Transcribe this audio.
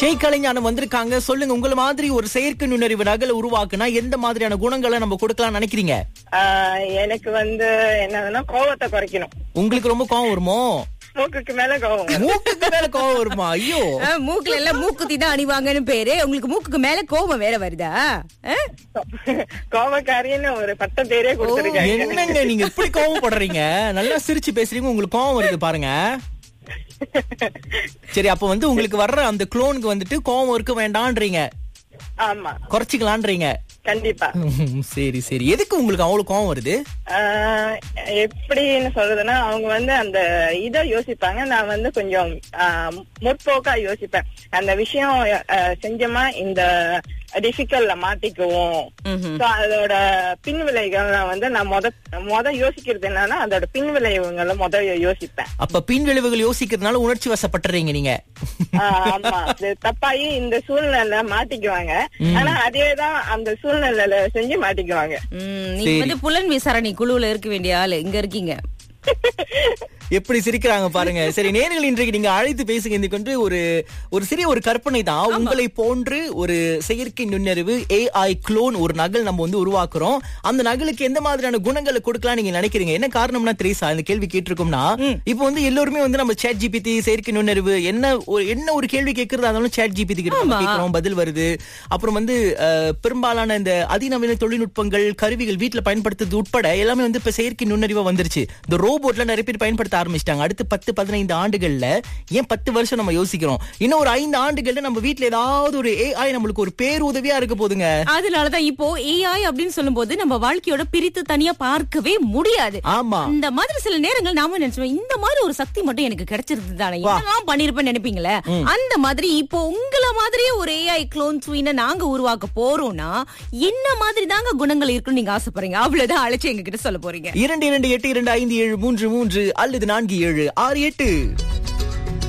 ஷேக் கலைஞானம் வந்திருக்காங்க. சொல்லுங்க, உங்கள மாதிரி ஒரு செயற்கை நுண்ணறிவு நகலை உருவாக்குனா எந்த மாதிரியான குணங்களை நம்ம கொடுக்கலாம் நினைக்கிறீங்க? எனக்கு என்னதுன்னா கோவத்தை குறைக்கணும். உங்களுக்கு ரொம்ப கோவம் வருமோ? மூக்குக்கு மேல கோவம். மூக்குக்கு மேல கோவம் வருமா? ஐயோ, மூக்குல எல்லாம் மூக்குத்தி தான் அணிவாங்கன்னு பேரு, உங்களுக்கு மூக்குக்கு மேல கோவம் வேற வருதா? கோவக்காரின்னு ஒரு 10 பேரே கொடுத்திருக்காங்க. என்னங்க நீங்க இப்படி கோவப்படுறீங்க? நல்லா சிரிச்சு பேசுறீங்க, உங்களுக்கு கோவம் வருது பாருங்க. சரி, அப்ப உங்களுக்கு வர்ற அந்த குளோனுக்கு வந்துட்டு கோவம் இருக்க வேண்டாம்ன்றீங்க. ஆமா, குறைச்சிக்கலான்றீங்க. கண்டிப்பா. சரி சரி, எதுக்கு உங்களுக்கு அவ்வளவு கோவம் வருது? எப்படின்னு சொல்றதுன்னா, அவங்க அந்த இத யோசிப்பாங்க. நான் கொஞ்சம் முற்போக்கா யோசிப்பேன். அந்த விஷயம் செஞ்சோமா இந்த டிஃபிகல்ட்ல மாட்டிக்குவோம். அதோட பின் விளைவுகள் நான் மொத யோசிக்கிறது என்னன்னா, அதோட பின் விளைவுகளை யோசிப்பேன். அப்ப பின் விளைவுகள் யோசிக்கிறதுனால உணர்ச்சி வசப்பட்டுறீங்க நீங்க. ஆமா, தப்பாயி இந்த சூழ்நிலை மாட்டிக்குவாங்க. ஆனா அதேதான் அந்த சூழ்நிலையில செஞ்சு மாட்டிக்குவாங்க. நீங்க புலன் விசாரணை குழுவுல இருக்க வேண்டிய ஆளு இங்க இருக்கீங்க. எப்படி சிரிக்கிறாங்க பாருங்க. சரி, நேயர்கள் இன்றைக்கு நீங்க அழைத்து பேசுங்க. இந்த ஒரு சிறிய ஒரு கற்பனை தான். உங்களை போன்று ஒரு செயற்கை நுண்ணறிவு AI குளோன் ஒரு நகல் நம்ம உருவாக்குறோம். அந்த நகலுக்கு எந்த மாதிரியான குணங்களை கொடுக்கலாம் நீங்க நினைக்கிறீங்க? என்ன காரணம்னா திரேசா, இந்த கேள்வி கேட்டிருக்கோம்னா, இப்போ எல்லோருமே நம்ம சாட் ஜிபிடி செயற்கை நுண்ணறிவு என்ன ஒரு கேள்வி கேட்கறதா இருந்தாலும் சாட் ஜிபிடி கேட்கிறோம், பதில் வருது. அப்புறம் பெரும்பாலான இந்த அதிநவீன தொழில்நுட்பங்கள் கருவிகள் வீட்டுல பயன்படுத்துறது உட்பட எல்லாமே இப்ப செயற்கை நுண்ணறிவா வந்துருச்சு. இந்த ரோபோட்ல நிறைய பேர் பயன்படுத்த ஆரம்பிச்சிட்டாங்க. அடுத்து 10-15 ஆண்டுகள்ல, ஏன் 10 வருஷம் நம்ம யோசிக்கிறோம், இன்னும் ஒரு 5 ஆண்டுகள்ல நம்ம வீட்டுல ஏதாவது ஒரு AI நம்மளுக்கு ஒரு பேருதவியா இருக்க போதுங்க. அதனாலதான் இப்போ AI அப்படின்னு சொல்லும் போது நம்ம வாழ்க்கையோட பிரித்து தனியா பார்க்கவே முடியாது. ஆமா, இந்த மாதிரி சில நேரங்கள் நாம நினைச்சோம், இந்த மாதிரி ஒரு சக்தி மட்டும் எனக்கு கிடைச்சிருது தானே, இதெல்லாம் பண்ணிருப்பேன்னு நினைப்பீங்களே. அந்த மாதிரி இப்போ உங்கள மாதிரியே ஒரு AI குளோன் சுயினை நாங்க உருவாக்க போறோம்னா என்ன மாதிரி தாங்க குணங்கள் இருக்குன்னு நீங்க ஆசைப்படுறீங்க? அவ்வளவுதான் அழைச்சு எங்க கிட்ட சொல்ல போறீங்க. 2282257333 அல்லது 4768.